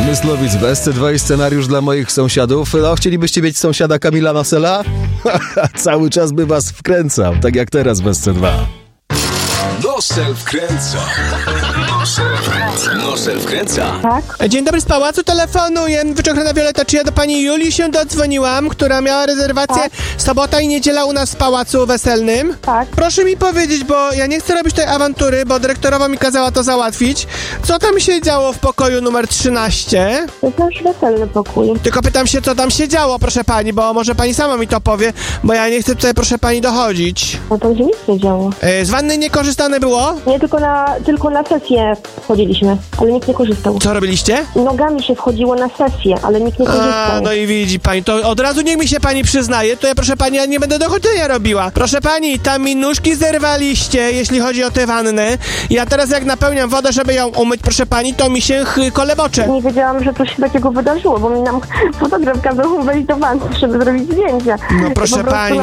Myslowic w SC2 i scenariusz dla moich sąsiadów. No, chcielibyście mieć sąsiada Kamila Nasela? Cały czas by was wkręcał, tak jak teraz w SC2. Nosel wkręca. Nosel wkręca. Tak? Dzień dobry, z pałacu telefonuję. Wyczochrana Wioleta, czy ja do pani Julii się dodzwoniłam, która miała rezerwację sobota i niedziela u nas w pałacu weselnym? Tak. Proszę mi powiedzieć, bo ja nie chcę robić tej awantury, bo dyrektorowa mi kazała to załatwić. Co tam się działo w pokoju numer 13? To jest nasz weselny pokój. Tylko pytam się, co tam się działo, proszę pani, bo może pani sama mi to powie, bo ja nie chcę tutaj, proszę pani, dochodzić. No to gdzie nic nie działo. Z wanny niekorzystane było? Nie, tylko na sesję wchodziliśmy, ale nikt nie korzystał. Co robiliście? Nogami się wchodziło na sesję, ale nikt nie korzystał. No i widzi pani, to od razu niech mi się pani przyznaje, to ja, proszę pani, ja nie będę dochodzenia robiła. Proszę pani, tam mi nóżki zerwaliście, jeśli chodzi o tę wannę. Ja teraz jak napełniam wodę, żeby ją umyć, proszę pani, to mi się kolebocze. Nie wiedziałam, że coś się takiego wydarzyło, bo mi nam fotograf kazał wejść do wanny, żeby zrobić zdjęcia. No proszę pani,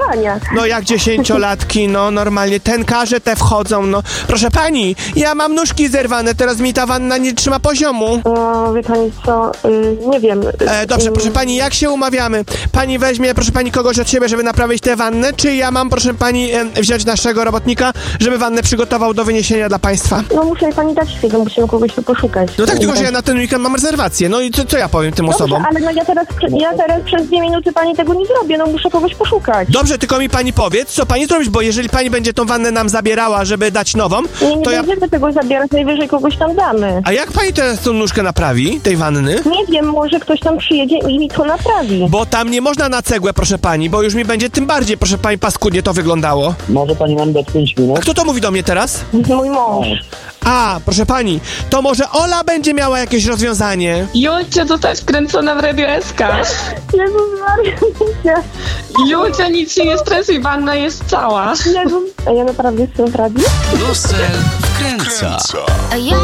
no jak 10-latki, no normalnie, ten każe, te wchodzą, no. Proszę pani, ja mam nóżki zerwane, teraz mi ta wanna nie trzyma poziomu. No, wie pani co, nie wiem. Dobrze, proszę pani, jak się umawiamy? Pani weźmie, proszę pani, kogoś od siebie, żeby naprawić tę wannę, czy ja mam, proszę pani, wziąć naszego robotnika, żeby wannę przygotował do wyniesienia dla państwa? No muszę jej pani dać chwilę, musimy kogoś tu poszukać. No tak, tylko że ja na ten weekend mam rezerwację, no i co ja powiem tym osobom? Ale no ja teraz przez 2 minuty pani tego nie zrobię, no muszę kogoś poszukać. Dobrze, tylko mi pani powiedz, co pani zrobić, bo jeżeli pani będzie tą wannę nam zabierała, żeby dać nową, Nie to będziemy tego zabierać, najwyżej kogoś tam damy. A jak pani teraz tą nóżkę naprawi, tej wanny? Nie wiem, może ktoś tam przyjedzie i mi to naprawi. Bo tam nie można na cegłę, proszę pani, bo już mi będzie tym bardziej, proszę pani, paskudnie to wyglądało. Może pani nam dać 5 minut? A kto to mówi do mnie teraz? Mój mąż. A, proszę pani, to może Ola będzie miała jakieś rozwiązanie. Julcia to też kręcona w Radio SK. Jezus Maria. Julcia, nic się nie stresuj, wanna jest cała. Jezus. A ja naprawdę jestem w radiu? Nosel wkręca.